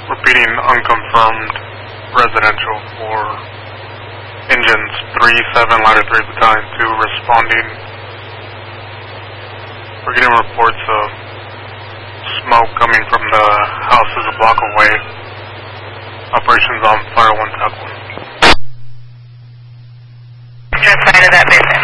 Repeating unconfirmed residential for engines 3-7 Ladder 3 Battalion 2 responding. We're getting reports of smoke coming from the houses a block away. Operations on Fire 1 Tap 1. Just side of that base